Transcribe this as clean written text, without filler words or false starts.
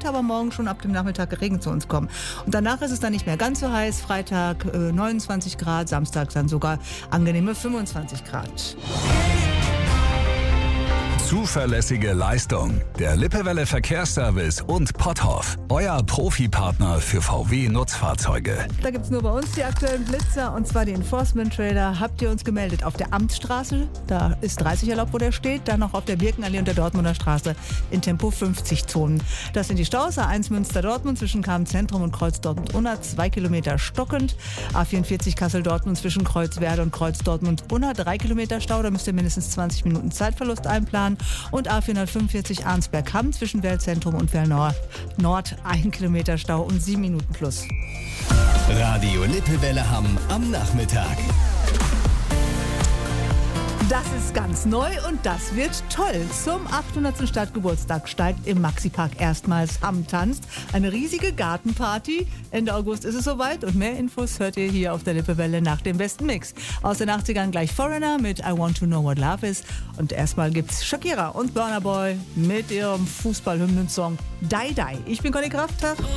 könnte aber morgen schon ab dem Nachmittag Regen zu uns kommen. Und danach ist es dann nicht mehr ganz so heiß. Freitag 29 Grad, Samstag dann sogar angenehme 25 Grad. Zuverlässige Leistung. Der Lippewelle Verkehrsservice und Potthoff. Euer Profipartner für VW-Nutzfahrzeuge. Da gibt es nur bei uns die aktuellen Blitzer, und zwar die Enforcement-Trailer. Habt ihr uns gemeldet auf der Amtsstraße, da ist 30 erlaubt, wo der steht. Dann noch auf der Birkenallee und der Dortmunder Straße in Tempo 50 Zonen. Das sind die Staus: A1 Münster-Dortmund zwischen Kamen-Zentrum und Kreuz Dortmund-Unna, 2 Kilometer stockend. A44 Kassel-Dortmund zwischen Kreuzwerder und Kreuz Dortmund-Unna, 3 Kilometer Stau. Da müsst ihr mindestens 20 Minuten Zeitverlust einplanen. Und A445 Arnsberg-Hamm zwischen Weltzentrum und Wellnord, 1 Kilometer Stau und 7 Minuten plus. Radio Lippewelle Hamm am Nachmittag. Das ist ganz neu und das wird toll. Zum 800. Stadtgeburtstag steigt im Maxi-Park erstmals Hamm tanzt. Eine riesige Gartenparty. Ende August ist es soweit und mehr Infos hört ihr hier auf der Lippewelle nach dem besten Mix. Aus den 80ern gleich Foreigner mit I Want to Know What Love Is. Und erstmal gibt's Shakira und Burna Boy mit ihrem Fußballhymnensong Die Die. Ich bin Conny Kraft.